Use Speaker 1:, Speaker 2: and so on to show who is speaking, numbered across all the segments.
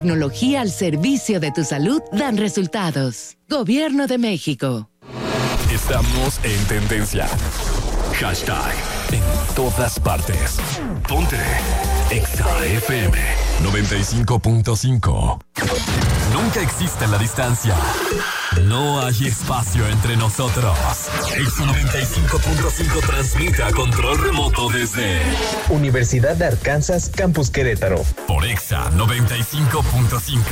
Speaker 1: Tecnología al servicio de tu salud dan resultados. Gobierno de México.
Speaker 2: Estamos en tendencia. Hashtag en todas partes. Ponte Exa FM 95.5. Nunca existe la distancia. No hay espacio entre nosotros. Exa 95.5 transmite a control remoto desde
Speaker 3: Universidad de Arkansas, Campus Querétaro.
Speaker 2: Por Exa 95.5.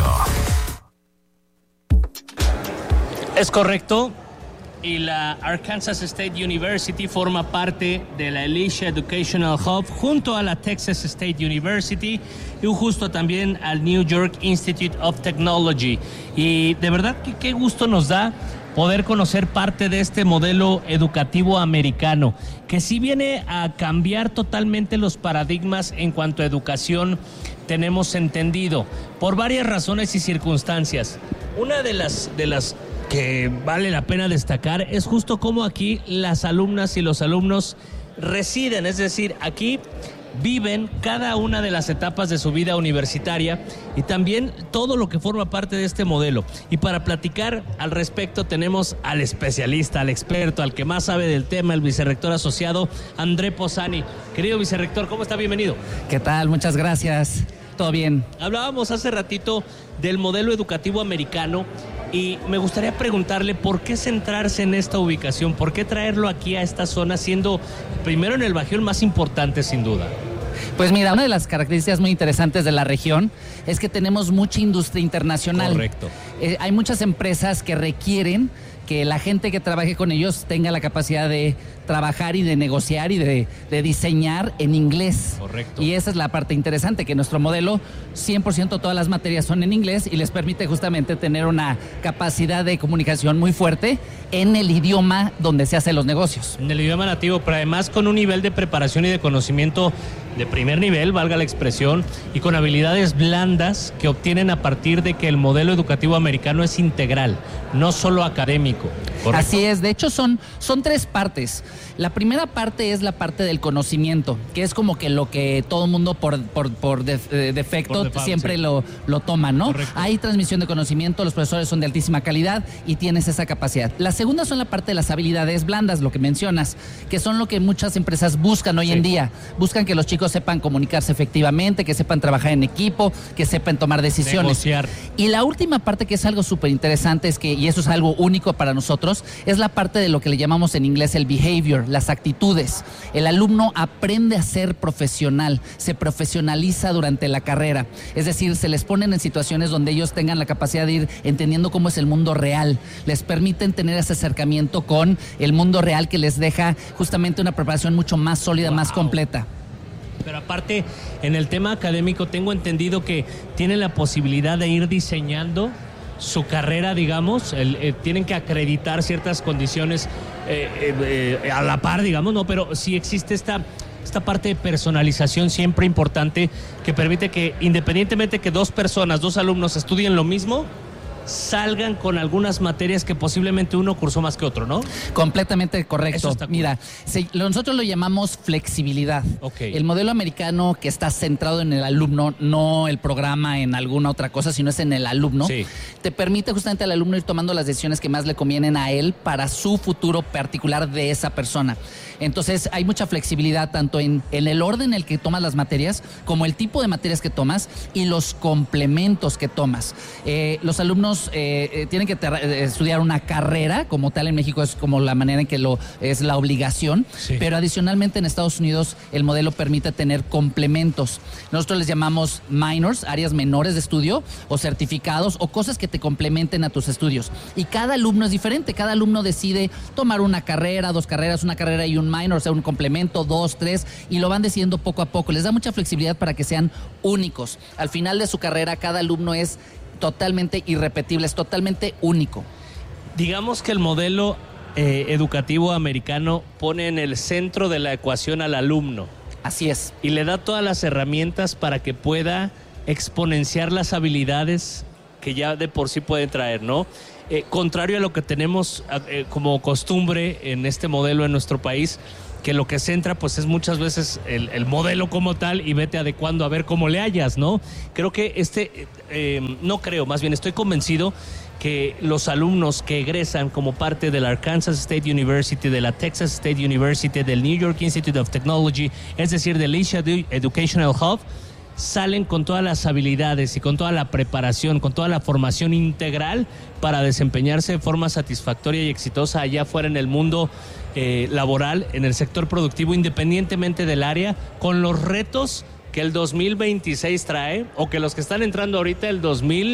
Speaker 4: Es correcto. Y la Arkansas State University forma parte de la Alicia Educational Hub junto a la Texas State University y justo también al New York Institute of Technology. Y de verdad que qué gusto nos da poder conocer parte de este modelo educativo americano, que sí viene a cambiar totalmente los paradigmas en cuanto a educación tenemos entendido, por varias razones y circunstancias. Una de las que vale la pena destacar es justo cómo aquí las alumnas y los alumnos residen, es decir, aquí viven cada una de las etapas de su vida universitaria y también todo lo que forma parte de este modelo. Y para platicar al respecto tenemos al especialista, al experto, al que más sabe del tema, el vicerrector asociado André Posani. Querido vicerrector, ¿cómo está? Bienvenido.
Speaker 5: ¿Qué tal? Muchas gracias. ¿Todo bien?
Speaker 4: Hablábamos hace ratito del modelo educativo americano y me gustaría preguntarle por qué centrarse en esta ubicación, por qué traerlo aquí a esta zona, siendo primero en el Bajío el más importante sin duda.
Speaker 5: Pues mira, una de las características muy interesantes de la región es que tenemos mucha industria internacional.
Speaker 4: Correcto.
Speaker 5: Hay muchas empresas que requieren que la gente que trabaje con ellos tenga la capacidad de trabajar y de negociar y de diseñar en inglés.
Speaker 4: Correcto.
Speaker 5: Y esa es la parte interesante, que nuestro modelo 100% todas las materias son en inglés y les permite justamente tener una capacidad de comunicación muy fuerte en el idioma donde se hacen los negocios.
Speaker 4: En el idioma nativo, pero además con un nivel de preparación y de conocimiento de primer nivel, valga la expresión, y con habilidades blandas que obtienen a partir de que el modelo educativo americano es integral, no solo académico. ¿Correcto?
Speaker 5: Así es, de hecho son tres partes. La primera parte es la parte del conocimiento, que es como que lo que todo el mundo por defecto siempre sí lo toma, ¿no?
Speaker 4: Correcto.
Speaker 5: Hay transmisión de conocimiento, los profesores son de altísima calidad y tienes esa capacidad. La segunda son la parte de las habilidades blandas, lo que mencionas, que son lo que muchas empresas buscan hoy en día. Buscan que los chicos sepan comunicarse efectivamente, que sepan trabajar en equipo, que sepan tomar decisiones.
Speaker 4: Negociar.
Speaker 5: Y la última parte, que es algo súper interesante, es que, y eso es algo único para nosotros, es la parte de lo que le llamamos en inglés el behavior, las actitudes. El alumno aprende a ser profesional, se profesionaliza durante la carrera. Es decir, se les ponen en situaciones donde ellos tengan la capacidad de ir entendiendo cómo es el mundo real. Les permiten tener ese acercamiento con el mundo real que les deja justamente una preparación mucho más sólida, más completa.
Speaker 4: Pero aparte, en el tema académico tengo entendido que tienen la posibilidad de ir diseñando su carrera, digamos, tienen que acreditar ciertas condiciones a la par, digamos, ¿no? Pero sí existe esta parte de personalización siempre importante que permite que, independientemente que dos alumnos estudien lo mismo, salgan con algunas materias que posiblemente uno cursó más que otro, ¿no?
Speaker 5: Completamente correcto.
Speaker 4: Eso está cool.
Speaker 5: Mira, nosotros lo llamamos flexibilidad.
Speaker 4: Okay.
Speaker 5: El modelo americano que está centrado en el alumno, no el programa en alguna otra cosa, sino es en el alumno,
Speaker 4: sí,
Speaker 5: te permite justamente al alumno ir tomando las decisiones que más le convienen a él para su futuro particular de esa persona. Entonces hay mucha flexibilidad tanto en el orden en el que tomas las materias, como el tipo de materias que tomas y los complementos que tomas. Los alumnos tienen que estudiar una carrera, como tal en México es como la manera en que es la obligación,
Speaker 4: sí,
Speaker 5: pero adicionalmente en Estados Unidos el modelo permite tener complementos. Nosotros les llamamos minors, áreas menores de estudio, o certificados, o cosas que te complementen a tus estudios. Y cada alumno es diferente, cada alumno decide tomar una carrera, dos carreras, una carrera y un minor, o sea, un complemento, 2, 3, y lo van decidiendo poco a poco. Les da mucha flexibilidad para que sean únicos. Al final de su carrera, cada alumno es totalmente irrepetible, es totalmente único.
Speaker 4: Digamos que el modelo educativo americano pone en el centro de la ecuación al alumno.
Speaker 5: Así es.
Speaker 4: Y le da todas las herramientas para que pueda exponenciar las habilidades que ya de por sí puede traer, ¿no? Contrario a lo que tenemos como costumbre en este modelo en nuestro país, que lo que centra pues es muchas veces el modelo como tal y vete adecuando a ver cómo le hallas, ¿no? Creo que más bien estoy convencido que los alumnos que egresan como parte de la Arkansas State University, de la Texas State University, del New York Institute of Technology, es decir, del Alicia Educational Hub, salen con todas las habilidades y con toda la preparación, con toda la formación integral para desempeñarse de forma satisfactoria y exitosa allá afuera en el mundo laboral, en el sector productivo, independientemente del área, con los retos que el 2026 trae, o que los que están entrando ahorita el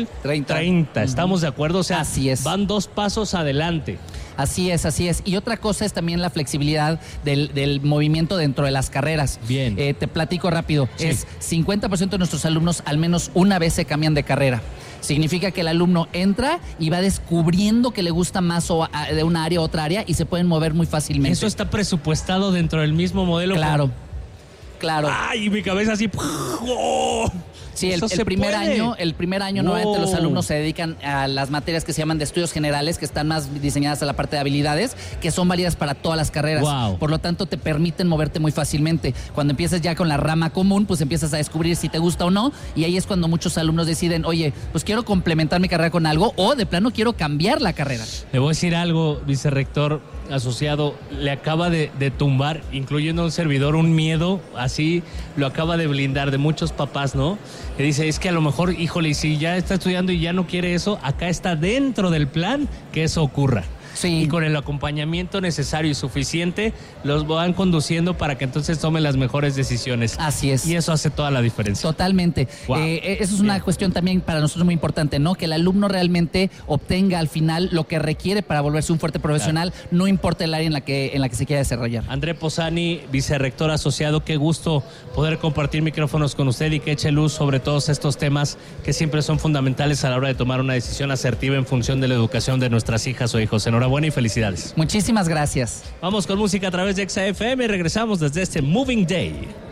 Speaker 4: 2030. ¿Estamos de acuerdo? O sea,
Speaker 5: así es.
Speaker 4: Van 2 pasos adelante.
Speaker 5: Así es. Y otra cosa es también la flexibilidad del movimiento dentro de las carreras.
Speaker 4: Bien.
Speaker 5: Te platico rápido. Sí. Es 50% de nuestros alumnos al menos una vez se cambian de carrera. Significa que el alumno entra y va descubriendo que le gusta más de una área a otra área y se pueden mover muy fácilmente.
Speaker 4: ¿Eso está presupuestado dentro del mismo modelo?
Speaker 5: Claro.
Speaker 4: ¡Ay, mi cabeza así! ¡Oh!
Speaker 5: Sí, el primer año normalmente los alumnos se dedican a las materias que se llaman de estudios generales, que están más diseñadas a la parte de habilidades, que son válidas para todas las carreras.
Speaker 4: Wow.
Speaker 5: Por lo tanto, te permiten moverte muy fácilmente. Cuando empiezas ya con la rama común, pues empiezas a descubrir si te gusta o no, y ahí es cuando muchos alumnos deciden, oye, pues quiero complementar mi carrera con algo, o de plano quiero cambiar la carrera.
Speaker 4: Le voy a decir algo, vicerrector asociado, le acaba de tumbar, incluyendo a un servidor, un miedo, así lo acaba de blindar de muchos papás, ¿no? Que dice, es que a lo mejor, híjole, si ya está estudiando y ya no quiere eso, acá está dentro del plan que eso ocurra.
Speaker 5: Sí.
Speaker 4: Y con el acompañamiento necesario y suficiente, los van conduciendo para que entonces tomen las mejores decisiones.
Speaker 5: Así es.
Speaker 4: Y eso hace toda la diferencia.
Speaker 5: Totalmente.
Speaker 4: Wow.
Speaker 5: Eso es una cuestión también para nosotros muy importante, ¿no? Que el alumno realmente obtenga al final lo que requiere para volverse un fuerte profesional, claro. No importa el área en la que se quiera desarrollar.
Speaker 4: André Posani, vicerrector asociado, qué gusto poder compartir micrófonos con usted y que eche luz sobre todos estos temas que siempre son fundamentales a la hora de tomar una decisión asertiva en función de la educación de nuestras hijas o hijos. Enhorabuena y felicidades.
Speaker 5: Muchísimas gracias.
Speaker 4: Vamos con música a través de Exa FM y regresamos desde este Moving Day.